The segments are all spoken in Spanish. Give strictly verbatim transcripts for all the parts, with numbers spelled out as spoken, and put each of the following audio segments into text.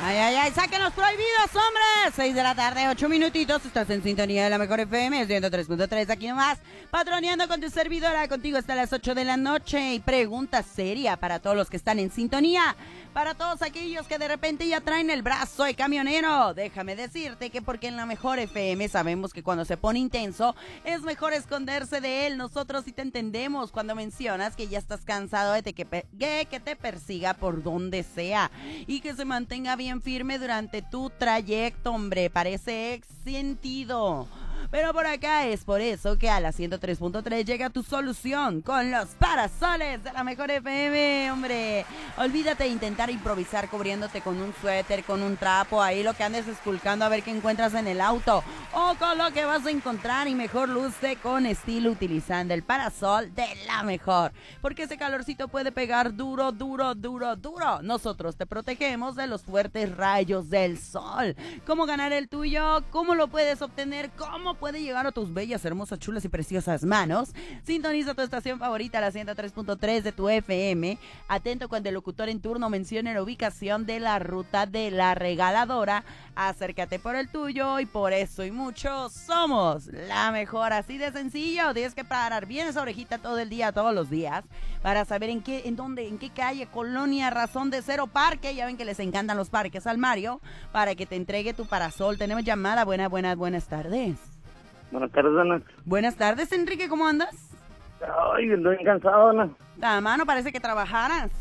Ay, ay, ay, saquen los prohibidos, hombres. seis de la tarde, ocho minutitos. Estás en sintonía de la mejor F M, ciento tres punto tres, aquí nomás. Patroneando con tu servidora, contigo hasta las ocho de la noche. Y pregunta seria para todos los que están en sintonía. Para todos aquellos que de repente ya traen el brazo de camionero. Déjame decirte que porque en la mejor F M sabemos que cuando se pone intenso es mejor esconderse de él. Nosotros sí te entendemos cuando mencionas que ya estás cansado de que, que, que te persiga por donde sea. Y que se mantenga bien firme durante tu trayecto, hombre. Parece sentido. Pero por acá es por eso que a la ciento tres punto tres llega tu solución con los parasoles de la mejor F M, hombre. Olvídate de intentar improvisar cubriéndote con un suéter, con un trapo, ahí lo que andes esculcando a ver qué encuentras en el auto o con lo que vas a encontrar, y mejor luce con estilo utilizando el parasol de la mejor, porque ese calorcito puede pegar duro, duro, duro, duro. Nosotros te protegemos de los fuertes rayos del sol. ¿Cómo ganar el tuyo? ¿Cómo lo puedes obtener? ¿Cómo puede llegar a tus bellas, hermosas, chulas y preciosas manos? Sintoniza tu estación favorita, la ciento tres punto tres de tu F M. Atento cuando el locutor en turno mencione la ubicación de la ruta de la regaladora. Acércate por el tuyo, y por eso y mucho somos la mejor. Así de sencillo. Tienes que parar bien esa orejita todo el día, todos los días, para saber en qué, en dónde, en qué calle, colonia, razón de ser o parque. Ya ven que les encantan los parques al Mario, para que te entregue tu parasol. Tenemos llamada. Buenas, buenas, buenas tardes. Buenas tardes, Ana. Buenas tardes, Enrique, ¿cómo andas? Ay, estoy cansado, Ana. La mano, parece que trabajaras.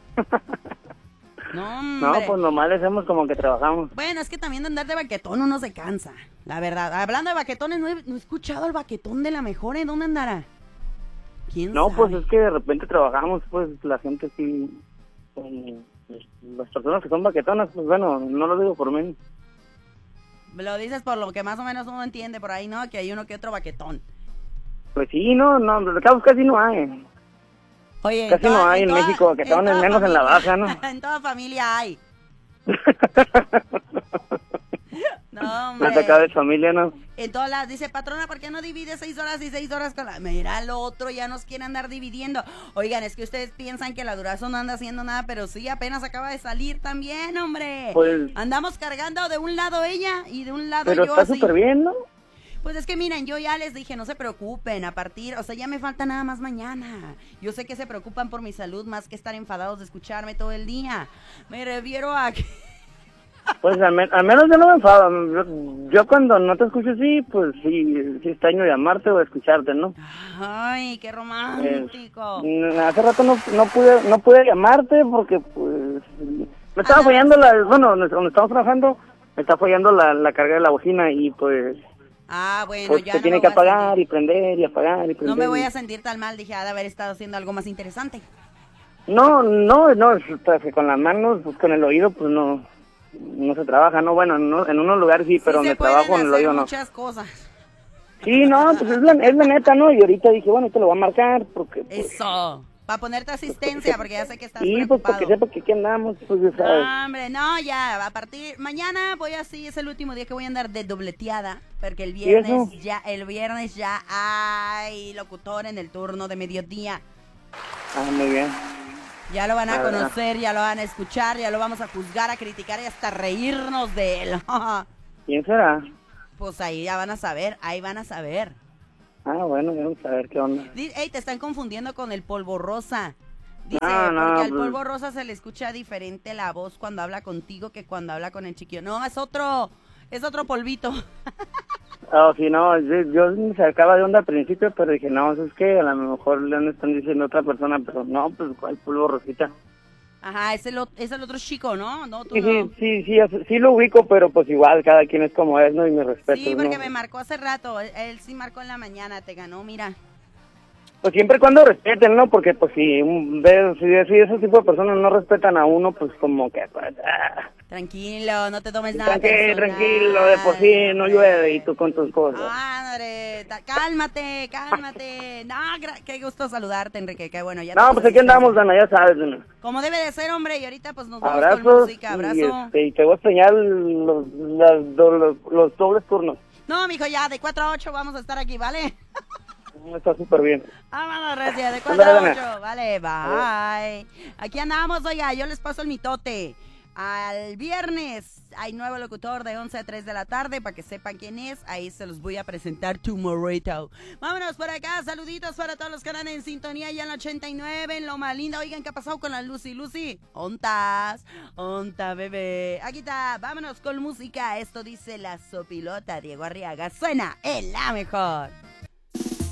No, hombre. No, pues nomás le hacemos como que trabajamos. Bueno, es que también de andar de baquetón uno se cansa, la verdad. Hablando de baquetones, no he, no he escuchado el baquetón de la mejor. ¿En dónde andará? ¿Quién No, sabe? pues es que de repente trabajamos, pues la gente sí... eh, las personas que son baquetonas, pues bueno, no lo digo por mí. Lo dices por lo que más o menos uno entiende por ahí, ¿no? Que hay uno que otro baquetón. Pues sí, no, no, de cabos casi no hay. Oye, Casi toda, no hay en toda, México baquetones, en menos en la baja, ¿no? En toda familia hay. No, hombre. Me ha tocado de familia, ¿no? En todas las, dice, patrona, ¿por qué no divide seis horas y seis horas con la...? Mira, el otro ya nos quiere andar dividiendo. Oigan, es que ustedes piensan que la Durazo no anda haciendo nada, pero sí, apenas acaba de salir también, hombre. Pues... Andamos cargando de un lado ella y de un lado Pero yo está así. súper bien, ¿no? Pues es que miren, yo ya les dije, no se preocupen, a partir, o sea, ya me falta nada más mañana. Yo sé que se preocupan por mi salud más que estar enfadados de escucharme todo el día. Me refiero a que... Pues al, me al menos yo no me enfado. Yo, yo cuando no te escucho así, pues sí, sí extraño llamarte o escucharte, ¿no? Ay, qué romántico. Eh, hace rato no, no pude no pude llamarte porque pues me estaba fallando la, bueno, donde estamos trabajando, me está fallando la, la carga de la bocina y pues... Ah, bueno, pues ya se no tiene me que voy a apagar sentir- y prender y apagar y prender. No me voy a sentir tan mal, dije, ha de haber estado haciendo algo más interesante. No, no, no, es- pues, con las manos, pues, con el oído, pues no, no se trabaja, no, bueno, no, en unos lugares sí, pero Sí donde se pueden trabajo en el hacer oído no. muchas cosas. Sí, no, pues es la, es la neta, ¿no? Y ahorita dije, bueno, te lo voy a marcar porque... Pues, Eso, para ponerte asistencia, porque ya sé que estás sí, pues preocupado. porque sepa que aquí andamos, pues ya sabes. No, hombre, no, ya, a partir, mañana voy así, es el último día que voy a andar de dobleteada, porque el viernes eso? ya, el viernes ya hay locutor en el turno de mediodía. Ah, muy bien. Ya lo van a Ah, conocer, ya lo van a escuchar, ya lo vamos a juzgar, a criticar y hasta reírnos de él. ¿Quién será? Pues ahí ya van a saber, ahí van a saber. Ah, bueno, vamos a ver qué onda. Di- Ey, te están confundiendo con el polvo rosa. Dice, No, no, porque al pues- polvo rosa se le escucha diferente la voz cuando habla contigo que cuando habla con el chiquillo. No, es otro, es otro polvito. Oh, sí, no, yo, yo me sacaba de onda al principio, pero dije, no, es que a lo mejor le están diciendo a otra persona, pero no, pues, ¿cuál polvo rosita? Ajá, es el, ot- es el otro chico, ¿no? No, tú Sí, no. sí, sí, sí, así- sí lo ubico, pero pues igual, cada quien es como es, ¿no? Y me respeto, Sí, porque ¿no? me marcó hace rato, él, él sí marcó en la mañana, te ganó, mira. Pues siempre y cuando respeten, ¿no? Porque pues si, un- ve- si, si ese tipo de personas no respetan a uno, pues como que... Pues, ah, Tranquilo, no te tomes nada tranquilo, personal. tranquilo, de por sí no llueve y tú con tus cosas. Ah, hombre, ta- cálmate, cálmate. No, gra- qué gusto saludarte, Enrique, qué bueno. Ya No, te pues puse aquí andamos, asistencia. Dana, ya sabes, Dana. Como debe de ser, hombre, y ahorita pues nos vamos con Abrazos música, y, abrazo. este, y te voy a enseñar los, las do- los, los dobles turnos. No, mijo, ya, de cuatro a ocho vamos a estar aquí, ¿vale? Está súper bien. Vámonos, Recia, de cuatro a ocho, vale, bye. Aquí andamos, oiga, yo les paso el mitote. Al viernes hay nuevo locutor de once a tres de la tarde, para que sepan quién es. Ahí se los voy a presentar tomorrow. Vámonos por acá, saluditos para todos los que andan en sintonía ya en la ochenta y nueve, en Loma Linda. Oigan, ¿qué ha pasado con la Lucy? Lucy, ¿ontas? ¿Onta, bebé? Aquí está, vámonos con música. Esto dice la sopilota Diego Arriaga. Suena en la mejor.